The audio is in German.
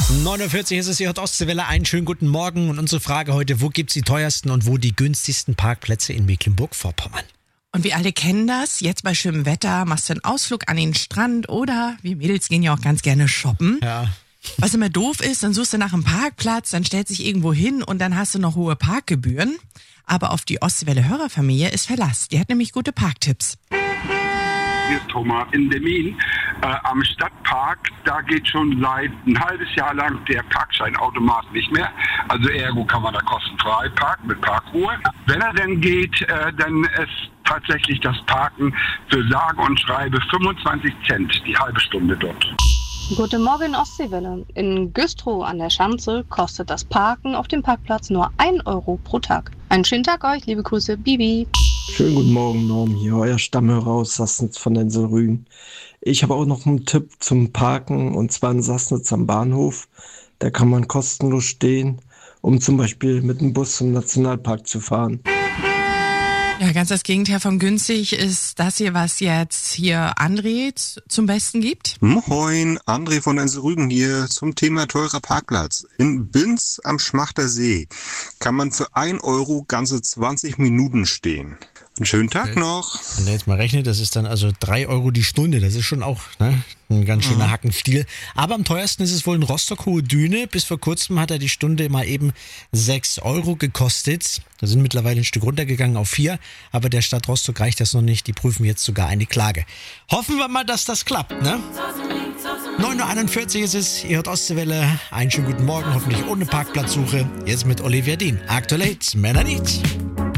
9:40 ist es, ihr hört Ostseewelle. Einen schönen guten Morgen. Und unsere Frage heute, wo gibt's die teuersten und wo die günstigsten Parkplätze in Mecklenburg-Vorpommern? Und wir alle kennen das. Jetzt bei schönem Wetter machst du einen Ausflug an den Strand oder wir Mädels gehen ja auch ganz gerne shoppen. Ja. Was immer doof ist, dann suchst du nach einem Parkplatz, dann stellst dich irgendwo hin und dann hast du noch hohe Parkgebühren. Aber auf die Ostseewelle-Hörerfamilie ist Verlass. Die hat nämlich gute Parktipps. Hier ist Thomas in Demmin am Stadtpark. Da geht schon seit ein halbes Jahr lang der Parkscheinautomat nicht mehr. Also ergo kann man da kostenfrei parken mit Parkruhe. Wenn er denn geht, dann ist tatsächlich das Parken für sage und schreibe 25 Cent die halbe Stunde dort. Guten Morgen Ostseewelle. In Güstrow an der Schanze kostet das Parken auf dem Parkplatz nur 1 Euro pro Tag. Einen schönen Tag euch, liebe Grüße, Bibi. Schönen guten Morgen, Norm hier, euer Stammhörer aus Sassnitz von Enselrügen. Ich habe auch noch einen Tipp zum Parken, und zwar in Sassnitz am Bahnhof. Da kann man kostenlos stehen, um zum Beispiel mit dem Bus zum Nationalpark zu fahren. Ja, ganz das Gegenteil von günstig ist das hier, was jetzt hier André zum Besten gibt. Moin, André von Enselrügen hier zum Thema teurer Parkplatz. In Binz am Schmachter See kann man für 1 Euro ganze 20 Minuten stehen. Einen schönen Tag noch. Wenn der jetzt mal rechnet, das ist dann also 3 Euro die Stunde. Das ist schon auch ein ganz schöner Hackenstiel. Aber am teuersten ist es wohl in Rostock-Hohe Düne. Bis vor kurzem hat er die Stunde mal eben 6 Euro gekostet. Da sind mittlerweile ein Stück runtergegangen auf 4. Aber der Stadt Rostock reicht das noch nicht. Die prüfen jetzt sogar eine Klage. Hoffen wir mal, dass das klappt, ne? 9:41 Uhr ist es. Ihr hört Ostseewelle. Einen schönen guten Morgen. Hoffentlich ohne Parkplatzsuche. Jetzt mit Olivia Dean. Aktuell Männer nicht.